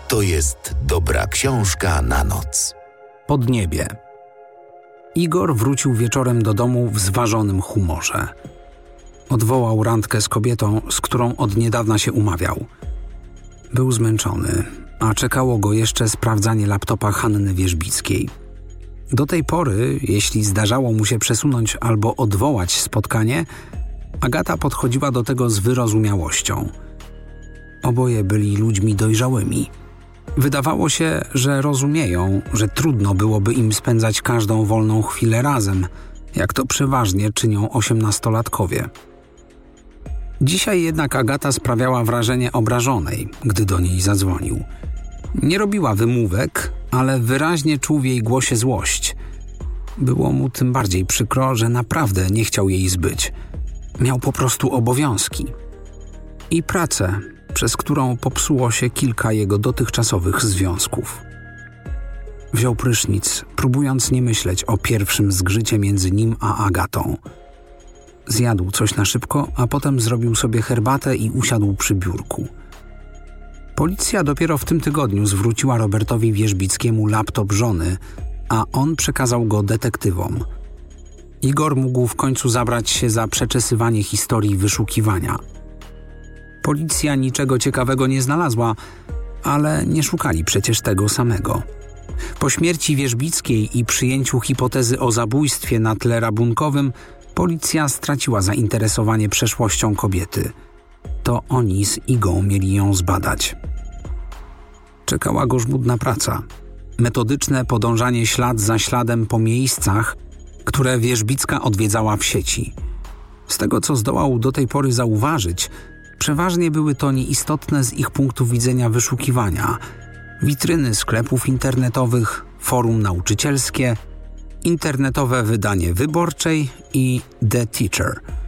To jest dobra książka na noc. Podniebie. Igor wrócił wieczorem do domu w zważonym humorze. Odwołał randkę z kobietą, z którą od niedawna się umawiał. Był zmęczony, a czekało go jeszcze sprawdzanie laptopa Hanny Wierzbickiej. Do tej pory, jeśli zdarzało mu się przesunąć albo odwołać spotkanie, Agata podchodziła do tego z wyrozumiałością. Oboje byli ludźmi dojrzałymi. Wydawało się, że rozumieją, że trudno byłoby im spędzać każdą wolną chwilę razem, jak to przeważnie czynią 18-latkowie. Dzisiaj jednak Agata sprawiała wrażenie obrażonej, gdy do niej zadzwonił. Nie robiła wymówek, ale wyraźnie czuł w jej głosie złość. Było mu tym bardziej przykro, że naprawdę nie chciał jej zbyć. Miał po prostu obowiązki. I pracę, przez którą popsuło się kilka jego dotychczasowych związków. Wziął prysznic, próbując nie myśleć o pierwszym zgrzycie między nim a Agatą. Zjadł coś na szybko, a potem zrobił sobie herbatę i usiadł przy biurku. Policja dopiero w tym tygodniu zwróciła Robertowi Wierzbickiemu laptop żony, a on przekazał go detektywom. Igor mógł w końcu zabrać się za przeczesywanie historii wyszukiwania. Policja niczego ciekawego nie znalazła, ale nie szukali przecież tego samego. Po śmierci Wierzbickiej i przyjęciu hipotezy o zabójstwie na tle rabunkowym, policja straciła zainteresowanie przeszłością kobiety. To oni z Igą mieli ją zbadać. Czekała go żmudna praca. Metodyczne podążanie ślad za śladem po miejscach, które Wierzbicka odwiedzała w sieci. Z tego, co zdołał do tej pory zauważyć, przeważnie były to nieistotne z ich punktu widzenia wyszukiwania. Witryny sklepów internetowych, forum nauczycielskie, internetowe wydanie Wyborczej i The Teacher –